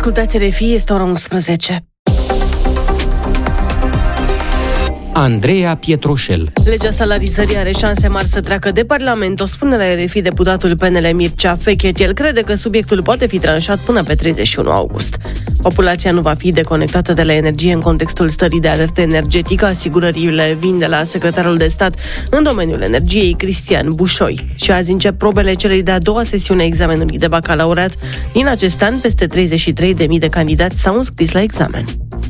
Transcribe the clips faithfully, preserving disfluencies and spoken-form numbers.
Ascultați R F I, este ora unsprezece. Andreea Pietroșel. Legea salarizării are șanse mari să treacă de Parlament, o spune la R F I deputatul P N L Mircea Fechet. El crede că subiectul poate fi tranșat până pe treizeci și unu august. Populația nu va fi deconectată de la energie în contextul stării de alertă energetică. Asigurările vin de la secretarul de stat în domeniul energiei, Cristian Bușoi. Și azi încep probele celei de-a doua sesiune a examenului de bacalaureat. Din acest an, peste treizeci și trei de mii de candidați s-au înscris la examen.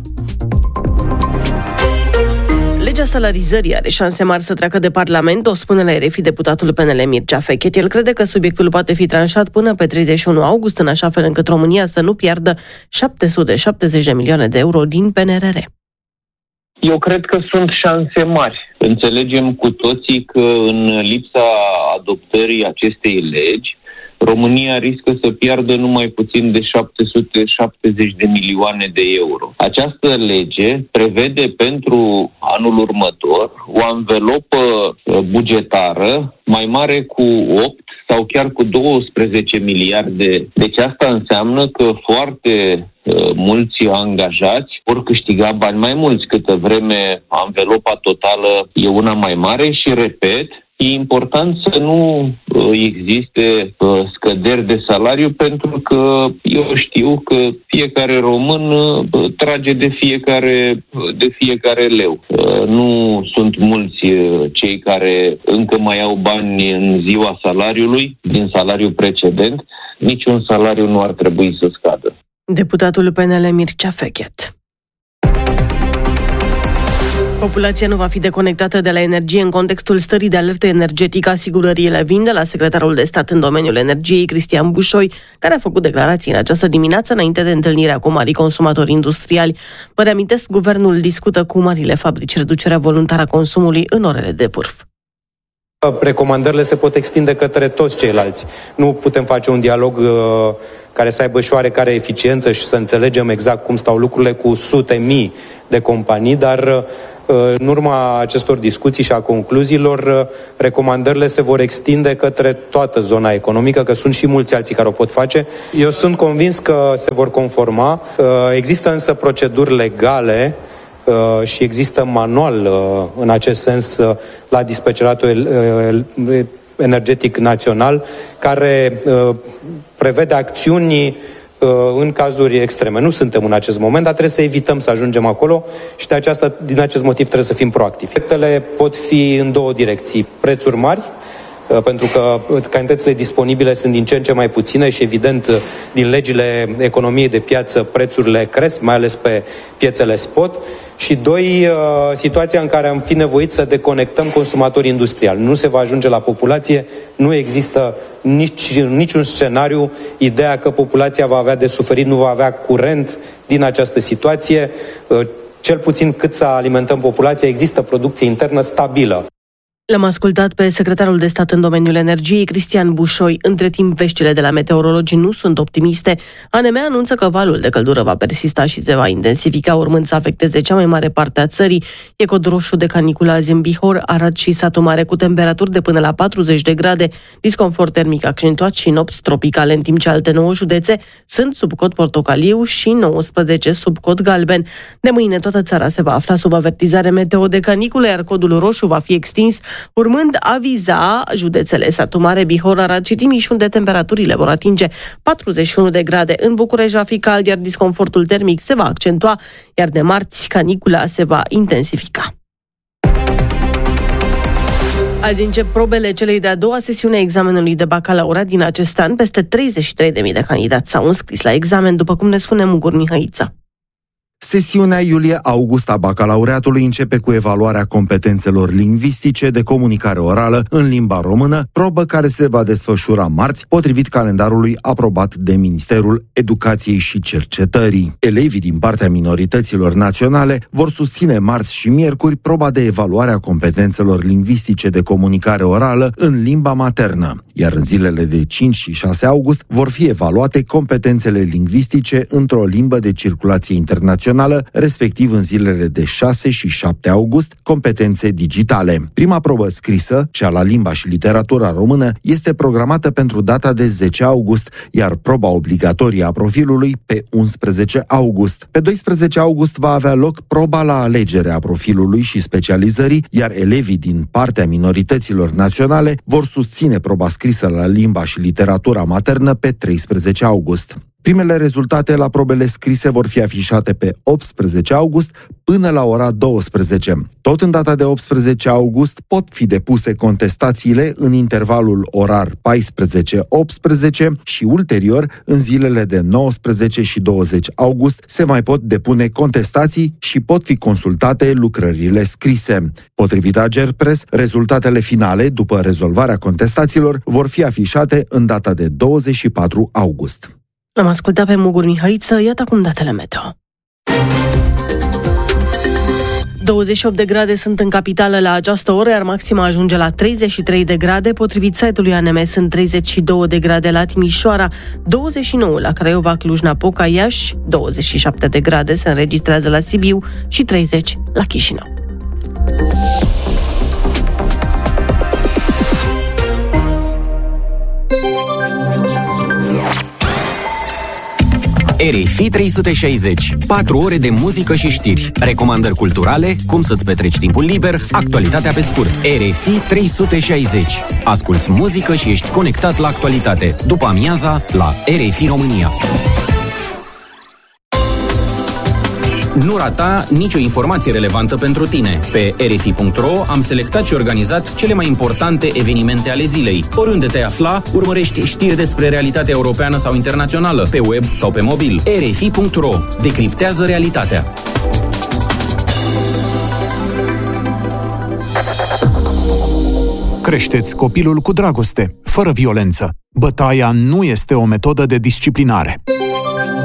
Legea salarizării are șanse mari să treacă de Parlament, o spune la R F I deputatul P N L Mircea Fechet. El crede că subiectul poate fi tranșat până pe treizeci și unu august, în așa fel încât România să nu piardă șapte sute șaptezeci de milioane de euro din P N R R. Eu cred că sunt șanse mari. Înțelegem cu toții că în lipsa adoptării acestei legi, România riscă să piardă numai puțin de șapte sute șaptezeci de milioane de euro. Această lege prevede pentru anul următor o anvelopă bugetară mai mare cu opt sau chiar cu douăsprezece miliarde. Deci asta înseamnă că foarte uh, mulți angajați vor câștiga bani mai mulți, câtă vreme anvelopa totală e una mai mare și, repet, e important să nu existe scăderi de salariu, pentru că eu știu că fiecare român trage de fiecare, de fiecare leu. Nu sunt mulți cei care încă mai au bani în ziua salariului, din salariul precedent. Niciun salariu nu ar trebui să scadă. Deputatul P N L Mircea Fechet. Populația nu va fi deconectată de la energie în contextul stării de alertă energetică. Asigurările vin de la secretarul de stat în domeniul energiei, Cristian Bușoi, care a făcut declarații în această dimineață înainte de întâlnirea cu marii consumatori industriali. Vă reamintesc, guvernul discută cu marile fabrici reducerea voluntară a consumului în orele de vârf. Recomandările se pot extinde către toți ceilalți. Nu putem face un dialog uh, care să aibă și oarecare eficiență și să înțelegem exact cum stau lucrurile cu sute mii de companii, dar uh, în urma acestor discuții și a concluziilor, uh, recomandările se vor extinde către toată zona economică, că sunt și mulți alții care o pot face. Eu sunt convins că se vor conforma. Uh, există însă proceduri legale Uh, și există manual uh, în acest sens uh, la Dispeceratul uh, Energetic Național, care uh, prevede acțiuni uh, în cazuri extreme. Nu suntem în acest moment, dar trebuie să evităm să ajungem acolo și de aceasta, din acest motiv trebuie să fim proactivi. Efectele pot fi în două direcții. Prețuri mari, pentru că cantitățile disponibile sunt din ce în ce mai puține și, evident, din legile economiei de piață, prețurile cresc, mai ales pe piețele spot. Și doi, situația în care am fi nevoit să deconectăm consumatorii industriali. Nu se va ajunge la populație, nu există nici, niciun scenariu ideea că populația va avea de suferit, nu va avea curent din această situație. Cel puțin cât să alimentăm populația, există producție internă stabilă. L-am ascultat pe secretarul de stat în domeniul energiei, Cristian Bușoi. Între timp, veștile de la meteorologii nu sunt optimiste. A N M anunță că valul de căldură va persista și se va intensifica, urmând să afecteze cea mai mare parte a țării. E cod roșu de caniculă azi în Bihor, Arad și Satu Mare, cu temperaturi de până la patruzeci de grade, disconfort termic accentuat și nopți tropicale, în timp ce alte nouă județe sunt sub cod portocaliu și nouăsprezece sub cod galben. De mâine toată țara se va afla sub avertizare meteo de caniculă, iar codul roșu va fi extins, urmând a viza județele Satu Mare, Bihor, Arad și Timiș, unde temperaturile vor atinge patruzeci și unu de grade. În București va fi cald, iar disconfortul termic se va accentua, iar de marți canicula se va intensifica. Azi încep probele celei de-a doua sesiune a examenului de bacalaureat din acest an. Peste treizeci și trei de mii de candidați s-au înscris la examen, după cum ne spune Mugur Mihăiță. Sesiunea iulie-august a bacalaureatului începe cu evaluarea competențelor lingvistice de comunicare orală în limba română, probă care se va desfășura marți, potrivit calendarului aprobat de Ministerul Educației și Cercetării. Elevii din partea minorităților naționale vor susține marți și miercuri proba de evaluare a competențelor lingvistice de comunicare orală în limba maternă, iar în zilele de cinci și șase august vor fi evaluate competențele lingvistice într-o limbă de circulație internațională națională, respectiv în zilele de șase și șapte august, competențe digitale. Prima probă scrisă, cea la limba și literatura română, este programată pentru data de zece august, iar proba obligatorie a profilului pe unsprezece august. Pe doisprezece august va avea loc proba la alegere a profilului și specializării, iar elevii din partea minorităților naționale vor susține proba scrisă la limba și literatura maternă pe treisprezece august. Primele rezultate la probele scrise vor fi afișate pe optsprezece august până la ora douăsprezece. Tot în data de optsprezece august pot fi depuse contestațiile în intervalul orar paisprezece optsprezece și ulterior, în zilele de nouăsprezece și douăzeci august, se mai pot depune contestații și pot fi consultate lucrările scrise. Potrivit Agerpres, rezultatele finale, după rezolvarea contestațiilor, vor fi afișate în data de douăzeci și patru august. L-am ascultat pe Mugur Mihăiță, iată acum datele meteo. douăzeci și opt de grade sunt în capitală la această oră, iar maxima ajunge la treizeci și trei de grade. Potrivit site-ului A N M, sunt treizeci și două de grade la Timișoara, douăzeci și nouă la Craiova, Cluj-Napoca, Iași, douăzeci și șapte de grade se înregistrează la Sibiu și treizeci la Chișinău. R F I trei sute șaizeci. patru ore de muzică și știri. Recomandări culturale, cum să-ți petreci timpul liber, actualitatea pe scurt. R F I trei sute șaizeci. Asculți muzică și ești conectat la actualitate. După amiaza, la R F I România. Nu rata nicio informație relevantă pentru tine. Pe r f i punct r o am selectat și organizat cele mai importante evenimente ale zilei. Oriunde te afla, urmărești știri despre realitatea europeană sau internațională, pe web sau pe mobil. r f i punct r o. Decriptează realitatea. Creșteți copilul cu dragoste, fără violență. Bătaia nu este o metodă de disciplinare.